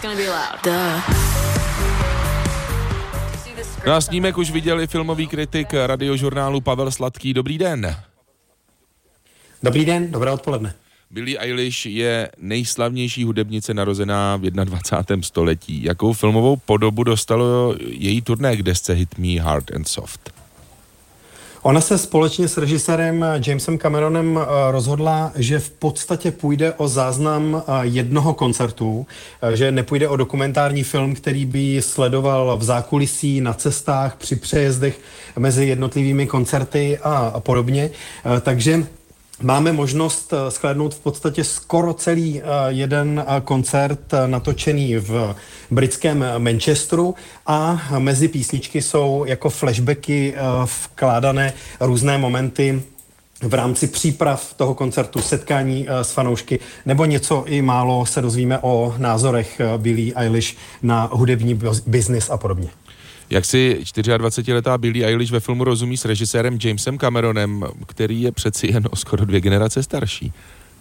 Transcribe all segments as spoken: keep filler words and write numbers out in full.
No a snímek už viděl i filmový kritik Radiožurnálu Pavel Sladký. Dobrý den. Dobrý den, dobré odpoledne. Billie Eilish je nejslavnější hudebnice narozená v dvacátém prvním století. Jakou filmovou podobu dostalo její turné k desce Hit Me Hard and Soft? Ona se společně s režisérem Jamesem Cameronem rozhodla, že v podstatě půjde o záznam jednoho koncertu, že nepůjde o dokumentární film, který by sledoval v zákulisí, na cestách, při přejezdech mezi jednotlivými koncerty a podobně. Takže máme možnost shlédnout v podstatě skoro celý jeden koncert natočený v britském Manchesteru a mezi písničky jsou jako flashbacky vkládané různé momenty v rámci příprav toho koncertu, setkání s fanoušky, nebo něco i málo se dozvíme o názorech Billie Eilish na hudební biznis a podobně. Jak si dvacetičtyřletá Billie Eilish ve filmu rozumí s režisérem Jamesem Cameronem, který je přeci jen o skoro dvě generace starší?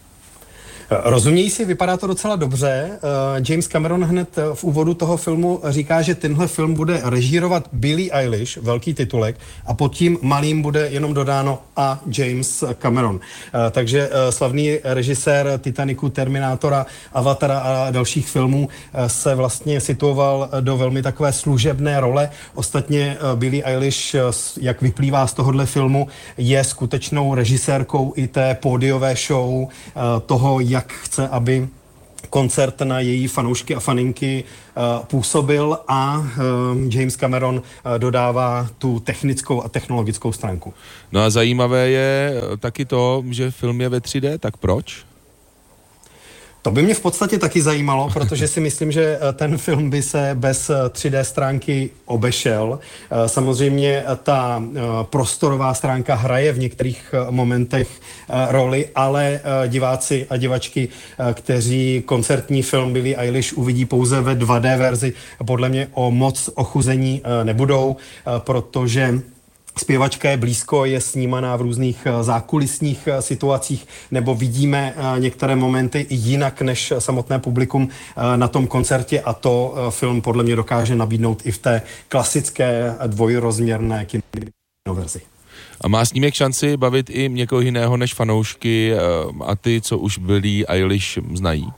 Rozumějí si, vypadá to docela dobře. James Cameron hned v úvodu toho filmu říká, že tenhle film bude režírovat Billie Eilish, velký titulek, a pod tím malým bude jenom dodáno a James Cameron. Takže slavný režisér Titanicu, Terminátora, Avatara a dalších filmů se vlastně situoval do velmi takové služebné role. Ostatně Billie Eilish, jak vyplývá z tohohle filmu, je skutečnou režisérkou i té pódiové show, toho, jak chce, aby koncert na její fanoušky a faninky uh, působil a uh, James Cameron uh, dodává tu technickou a technologickou stránku. No a zajímavé je taky to, že film je ve tři dé, tak proč? To by mě v podstatě taky zajímalo, protože si myslím, že ten film by se bez tři dé stránky obešel. Samozřejmě ta prostorová stránka hraje v některých momentech roli, ale diváci a divačky, kteří koncertní film Billie Eilish uvidí pouze ve dva dé verzi, podle mě o moc ochuzení nebudou, protože zpěvačka je blízko, je snímaná v různých zákulisních situacích, nebo vidíme některé momenty jinak než samotné publikum na tom koncertě a to film podle mě dokáže nabídnout i v té klasické dvojrozměrné kinoverzi. A má snímek šanci bavit i někoho jiného než fanoušky a ty, co už Billie Eilish znají?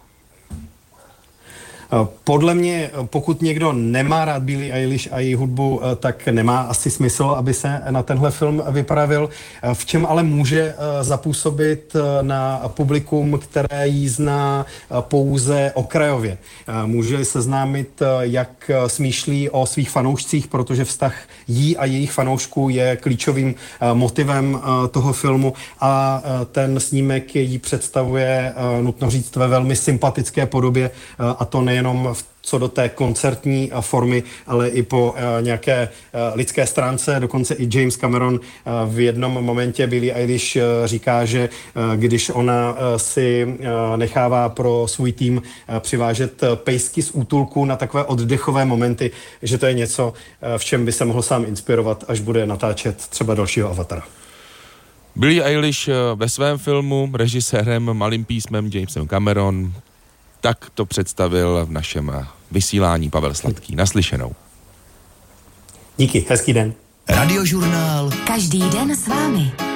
Podle mě, pokud někdo nemá rád Billie Eilish a její hudbu, tak nemá asi smysl, aby se na tenhle film vypravil. V čem ale může zapůsobit na publikum, které jí zná pouze okrajově. Může seznámit, jak smýšlí o svých fanoušcích, protože vztah jí a jejich fanoušků je klíčovým motivem toho filmu a ten snímek jí představuje, nutno říct, ve velmi sympatické podobě a to nejen jenom co do té koncertní formy, ale i po uh, nějaké uh, lidské stránce. Dokonce i James Cameron uh, v jednom momentě Billie Eilish uh, říká, že uh, když ona uh, si uh, nechává pro svůj tým uh, přivážet uh, pejsky z útulku na takové oddechové momenty, že to je něco, uh, v čem by se mohl sám inspirovat, až bude natáčet třeba dalšího Avatara. Billie Eilish ve svém filmu režisérem malým písmem Jamesem Cameron. Tak to představil v našem vysílání Pavel Sladký. Naslyšenou. Díky, hezký den. Radiožurnál. Každý den s vámi.